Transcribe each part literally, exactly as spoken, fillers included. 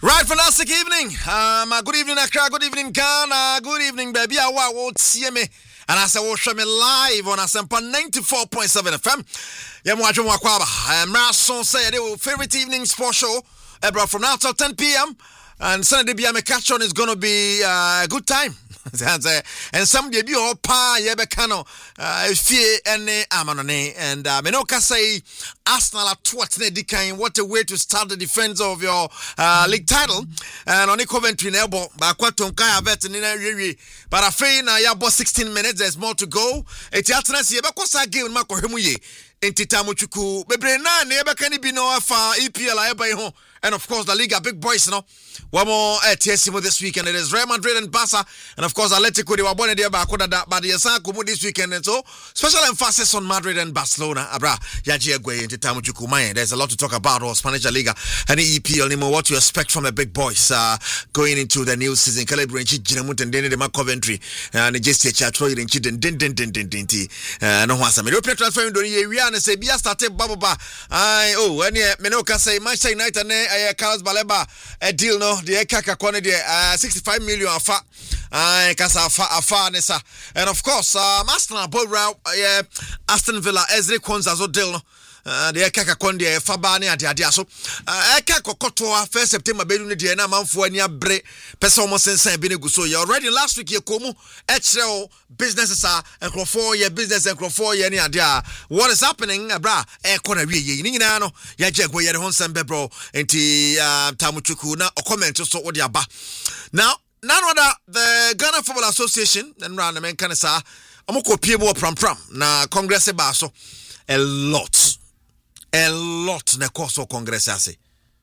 Right, fantastic evening. Um, uh, good evening, Accra. Good evening, Ghana. Good evening, baby. I want to see me. And I said, we'll show me live on Asempa ninety-four point seven F M. Yeah, I'm watching Wakwaba. And Marson said, favorite evening sports show uh, from now till ten p.m. And Sunday, B M catch on is going to be uh, a good time. And some de bi opa ye be kano fie ene amanone and uh, me no ka say Arsenal at what ne dikan. What a way to start the defense of your uh, league title. And on the Coventry nebo ba kwaton kai avet ni na wiwi but afei na ya bo sixteen minutes. There's more to go. Eti atena se ye be kosa game ma ko hwemu ye entita mochuku bebre na ne ye be kan bi no afa E P L aye ba ho. And of course, the league are big boys, you know. One more uh, T S M this weekend. It is Real Madrid and Barca. And of course, Atletico, they were born in the Barcoda, but the San Kumu this weekend. And so, special emphasis on Madrid and Barcelona. Abra, Yaji Agwe, into Tamuchukumaya. There's a lot to talk about, or Spanish Liga and the E P L. Anymore, what you expect from the big boys uh, going into the new season. Calibri and Chijinamut and Denny de Coventry. And just a chat, Troy and Chidin, Din Din Din Din Din Din. No one some European transfer in the area and say, Bia started Baba. I, oh, and yeah, Menoka say, Manchester United and Carlos Baleba a deal no the kaka kone the uh, sixty-five million afa uh, kasa afa afa nesa and of course uh, Arsenal boy uh, Aston Villa Ezri Konza zo deal no uh, the kaka kone the faba ne ade ade so uh, eka kokoto first September be no de na manfo ani abre person mo sensan be ne guso you already last week ye komu e kire businesses are enkrofo ye business enkrofo ye ne ade a what is happening bra e kona wie ye ni nyina no ya jegbo ye ho nsem bro enti uh, tamuchuku na comment so wo de aba now none other the Ghana Football Association and ran men kan sa amoko pie bo pram pram na congress ba so a lot a lot na course of congress ase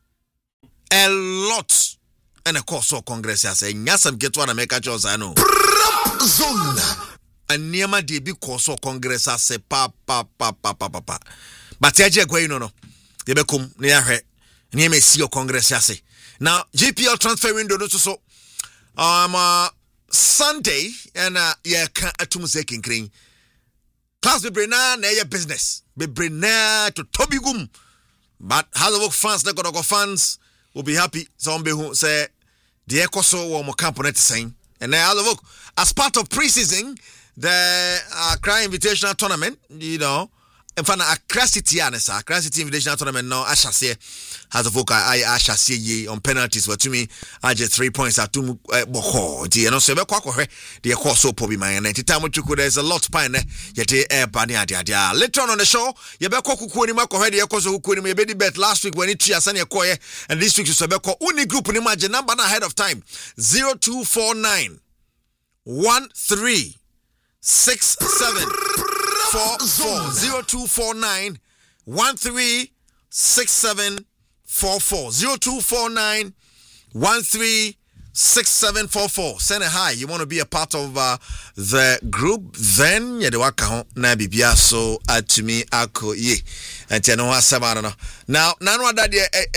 a lot and a course of congress ase nyasam geto na make choose I know zone and niema de bi course of congress ase pa pa pa pa pa pa but eje gwa no no de be kom na ya hwe niema si o congress ase now G P L transfer window no so um uh, Sunday and uh yeah kan atum se kinkrin class be brena na your business be brena to tobigum but Halloween fans na go fans will be happy some be who say the ekoso wo mo camp net saying and now Halloween as part of preseason the uh, Accra Invitational Tournament, you know, in fact Accra City anesa Accra City Invitational Tournament no ashase has a vocal I ashase ye on penalties but to me I just three points at two boko di no so be kwa kwa the course so pobi man and time chuku there's a lot pine yet air bani adia dia later on on the show ye be kwa kuku ni makwa the course kuku ni be bet last week when it chia sane koye and this week so be kwa uni group ni ma number na ahead of time zero two four nine one three six seven four four zero two four nine one three six seven four four zero two four nine one three six seven four four. Send a hi. You want to be a part of uh, the group? Then you do waka na bibia so add to me ako ye. And tell no I don't know. Now, none that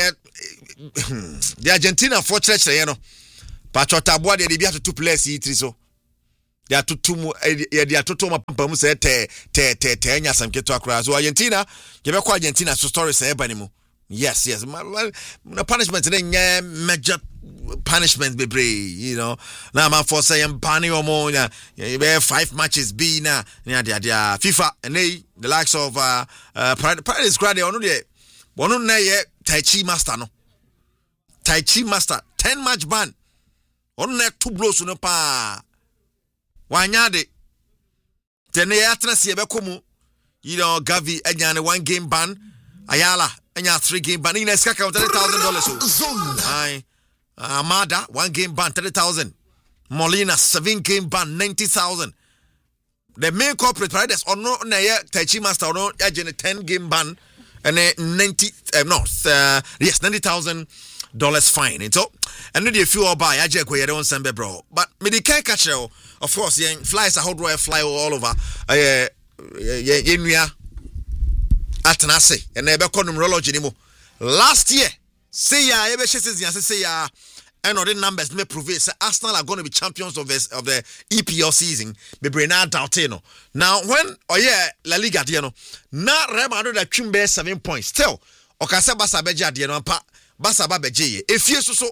the the Argentina for church you know. Patrota boy they be have to two players e three so. They are to two they are to two pam say te te te te nya sam keto akra so Argentina you be call Argentina so story say eba ni mu yes yes well the punishment dey major punishment be brave you know now man for say am pani omo nya you be five matches be na na dia dia FIFA and they the likes of uh uh Paris grade ono dey ono na ye Tai Chi master no Tai Chi master ten match ban ono na two blows no pa wanyade tene ya trase ye bekomu you know Gavi anya one game ban Ayala anya three game ban ina skaka thirty thousand dollars so ai Amada one game ban thirty thousand Molina seven game ban ninety thousand the main corporate riders or no na ye Tai Chi master no agent ten game ban and ninety uh, no uh, yes ninety thousand dollars fine and so and the few or buy aje ko ye don sembe bro but me the can catch of course yen flies a hot royal fly all over eh ye nua atena se and e be ko numerology ni mo last year say ya e be season say ya and all the numbers may prove it say Arsenal are going to be champions of this, of the E P L season be bring now doubt no now when oh yeah La Liga dey no na Real Madrid that twin be seven points still okase Barca beje ade no pa Barca ba beje ye efie so so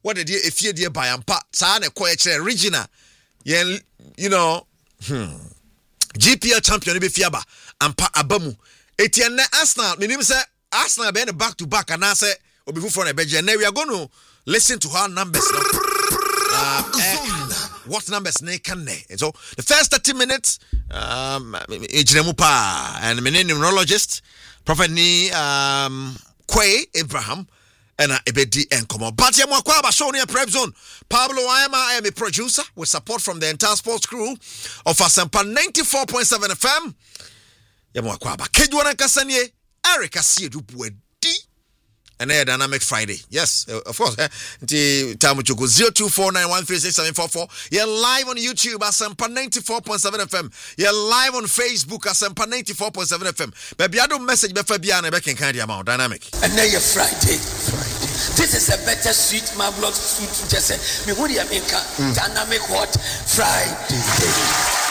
what did you if you dear by ampa sa na ko e regional yen you know hmm G P L champion be fiaba ampa abamu etienne Arsenal menim say Arsenal be back to back and say obifu for na beje now we are going to listen to her numbers uh, uh, what numbers ne can ne so the first thirty minutes um ejremupa and me neurologist prophet ni um Kway Abraham and uh, ebedi enkomo but ya mwakwa ba show near prep zone Pablo Ayama I am a producer with support from the entire sports crew of Asempa ninety-four point seven F M ya mwakwa ba kejwana kasanie Eric Asiedu Buedi and a dynamic Friday yes uh, of course nti time choko zero two four nine one three six seven four four you're live on YouTube Asempa ninety-four point seven F M you're live on Facebook Asempa ninety-four point seven F M baby I don't message be fa bia na be kenkan dia ma dynamic and now you Friday Friday this is a better sweet marvelous sweet just say me what do you mean dynamic what Friday